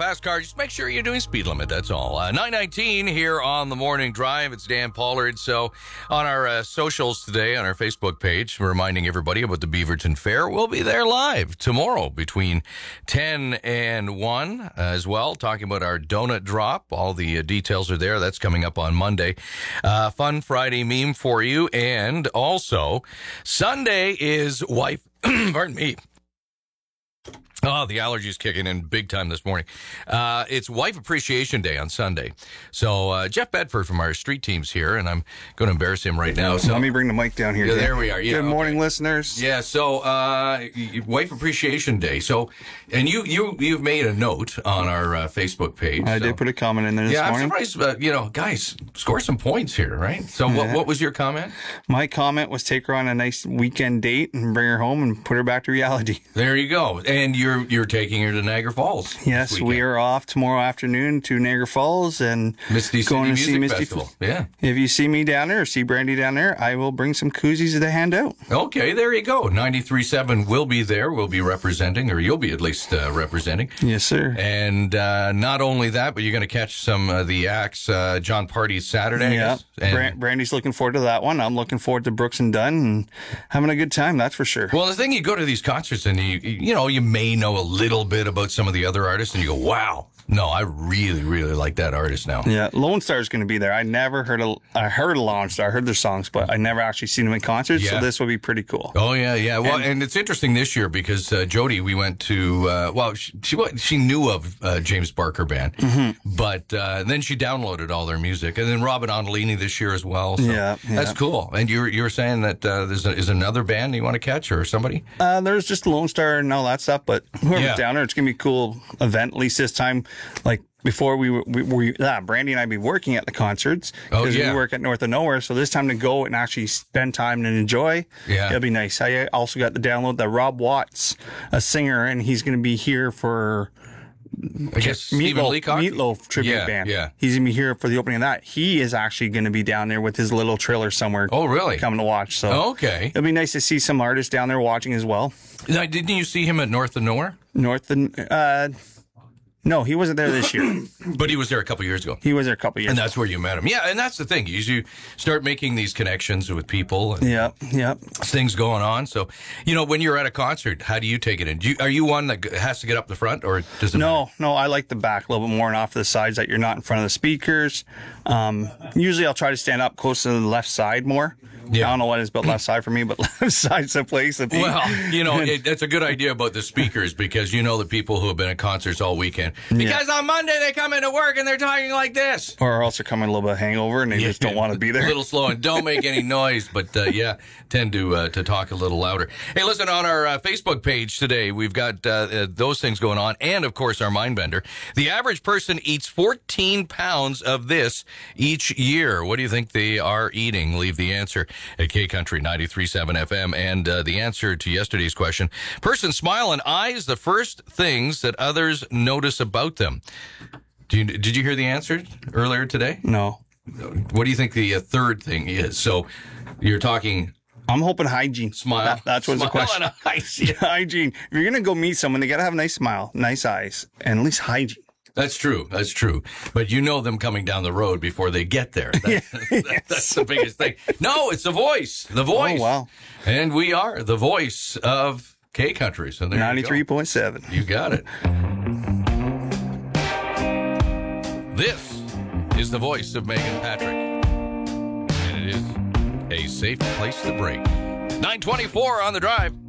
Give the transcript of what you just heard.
fast car, just make sure you're doing speed limit. That's all. 9:19 here on the morning drive. It's Dan Pollard. So on our socials today, on our Facebook page, we're reminding everybody about the Beaverton Fair. We'll be there live tomorrow between 10 and 1 as well, talking about our donut drop. All the details are there. That's coming up on Monday. Fun Friday meme for you. And also, Sunday is wife, pardon me. Oh, the allergies kicking in big time this morning. It's Wife Appreciation Day on Sunday. So Jeff Bedford from our street team's here, and I'm going to embarrass him right now. So let me bring the mic down here. Yeah, there we are. Yeah, Good morning, listeners. Yeah, so Wife Appreciation Day. So, and you've made a note on our Facebook page. I did put a comment in there this morning. I'm surprised, guys, score some points here, right? So what was your comment? My comment was take her on a nice weekend date and bring her home and put her back to reality. There you go. And you're taking her to Niagara Falls. Yes, we are off tomorrow afternoon to Niagara Falls and Misty going to see Music Festival. Yeah. If you see me down there or see Brandy down there, I will bring some koozies to hand out. Okay, there you go. 93.7 will be there. We'll be representing, or you'll be at least representing. Yes, sir. And not only that, but you're going to catch some of the acts. John Party's Saturday. Yeah. Brandy's looking forward to that one. I'm looking forward to Brooks and Dunn and having a good time, that's for sure. Well, the thing, you go to these concerts and you may know a little bit about some of the other artists and you go, wow, no, I really, really like that artist now. Yeah, Lone Star is going to be there. I heard of Lone Star, I heard their songs, but I never actually seen them in concert, so this will be pretty cool. Oh, yeah. Well, and it's interesting this year because Jody, we went to, she knew of James Barker Band, but then she downloaded all their music, and then Robin Onellini this year as well. So yeah. That's cool. And you were saying that is another band you want to catch or somebody? There's just Lone Star and all that stuff, but whoever's down there, it's going to be a cool event, at least this time. Like before Brandy and I be working at the concerts because we work at North of Nowhere. So this time to go and actually spend time and enjoy, it'll be nice. I also got the download that Rob Watts, a singer, and he's going to be here for, I guess, Meatloaf tribute band. Yeah. He's going to be here for the opening of that. He is actually going to be down there with his little trailer somewhere. Oh, really? Coming to watch. So okay. It'll be nice to see some artists down there watching as well. Now, didn't you see him at North of Nowhere? No, he wasn't there this year. But he was there a couple years ago. He was there a couple years ago. And ago. that's where you met him. Yeah, and that's the thing. You start making these connections with people. And yeah. Things going on. So, when you're at a concert, how do you take it in? Are you one that has to get up the front, or does it matter? No, I like the back a little bit more and off to the sides that you're not in front of the speakers. Usually I'll try to stand up close to the left side more. Yeah. I don't know what it is about left side for me, but left side's the place to be. Well, that's a good idea about the speakers because the people who have been at concerts all weekend. Because on Monday they come into work and they're talking like this. Or else they're coming a little bit hangover and they just don't want to be there. A little slow and don't make any noise, but tend to talk a little louder. Hey, listen, on our Facebook page today, we've got those things going on and, of course, our Mindbender. The average person eats 14 pounds of this each year. What do you think they are eating? Leave the answer at K-Country 93.7 FM. And the answer to yesterday's question, person's smile and eyes, the first things that others notice about them. Did you hear the answer earlier today? No. What do you think the third thing is? So you're talking... I'm hoping hygiene. Smile. That's what's the question. Hygiene. If you're going to go meet someone, they got to have a nice smile, nice eyes, and at least hygiene. That's true. But you know them coming down the road before they get there. That's the biggest thing. No, it's the voice. The voice. Oh, wow. And we are the voice of K-Country. So there 93.7. You got it. This is the voice of Megan Patrick. And it is a safe place to break. 9:24 on the drive.